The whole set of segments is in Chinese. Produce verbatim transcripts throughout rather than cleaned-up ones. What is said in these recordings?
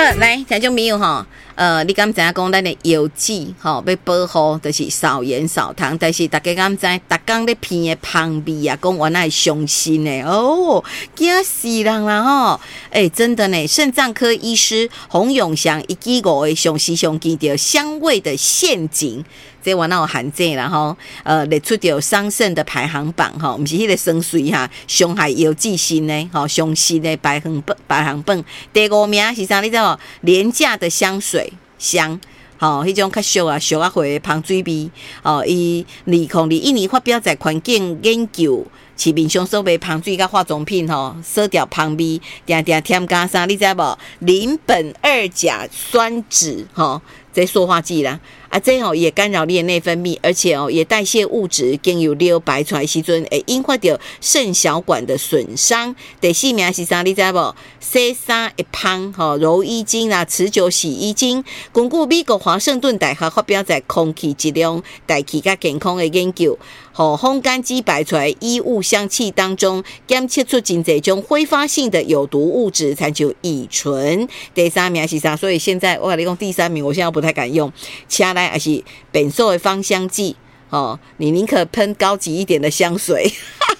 来，听众朋友吼，呃，你敢知影讲咱的药剂吼要保护，就是少盐少糖，但是大家敢知，逐工咧闻的芳味啊，讲原来会伤心的哦，惊死人啦吼！哎、欸，真的呢，肾脏科医师洪永祥一记五的上时上见到香味的陷阱。这我那有罕见啦吼，呃，列出着伤肾的排行榜吼，不是迄个顺序哈，伤害药剂性的吼，伤心的排行榜排行榜第五名是啥？你知道无？廉价的香水香。吼、哦，迄种较俗啊、俗啊，会芳水味。哦，伊二零二一年发表在环境研究市面上所卖芳水甲化妆品吼，少掉芳味，定定添加啥？你知无？邻苯二甲酸酯吼，这塑化剂啦。啊，这吼也干扰你的内分泌，而且哦也代谢物质经由流排出来时阵，会引发到肾小管的损伤。第四名是啥？你知无？洗衫会芳吼，柔衣精啦，持久洗衣精。根据美国华盛顿大学发表在空气质量、大气甲健康的研究，吼烘干机排出来衣物香气当中，检测出真侪种挥发性的有毒物质，参像乙醇。第三名是啥？所以现在我跟你讲，第三名我现在不太敢用，请来还是本寿的芳香剂哦，你宁可喷高级一点的香水。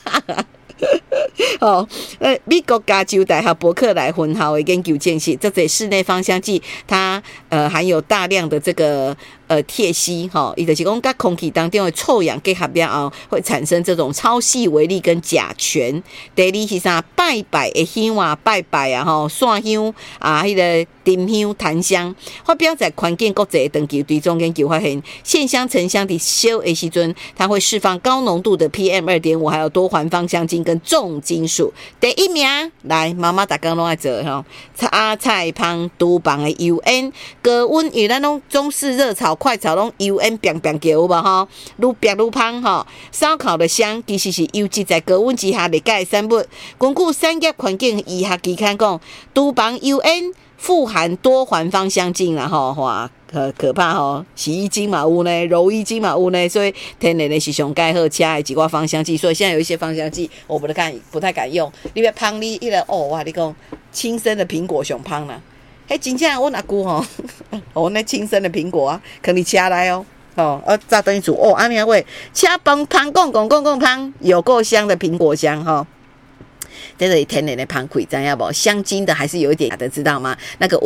哦，呃，美国加州大学伯克莱分校的研究证实，这些室内芳香剂它呃含有大量的这个呃萜烯哈，伊、哦、就是讲跟空气当中的臭氧结合了后，会产生这种超细微粒跟甲醛。第二是啥？拜拜的香啊，拜拜啊，吼，线香啊，迄、那个丁香、檀香，发表在环境国际长期追踪研究发现，线香、沉香的烧的时阵，它会释放高浓度的 P M 二点五， 还有多环芳香精跟重金属。第一名，来，妈妈大家拢爱做吼，阿菜芳厨房的油烟，高温，因为咱拢中式热炒、快炒拢油烟变变叫有无吼，愈变愈芳吼。烧烤的香其实是油脂在高温之下裂解产物。根据产业环境医学期刊讲，厨房油烟富含多环芳香精啦吼，哇，可可怕吼！洗衣精嘛有呢，柔衣精嘛有呢，所以天然的是上盖好吃的几挂芳香剂。所以现在有一些芳香剂我不太敢不太敢用。你要芳你一个哦，哇！你讲亲生的苹果上芳啦，嘿，真正我阿姑吼，我那亲生的苹果啊，可你掐来哦。哦，呃，炸等于煮哦，安尼喂，掐崩芳公公公公芳，有够香的苹果香哈。这里天然的芳气，知道不？香精的还是有一点的，知道吗？那个。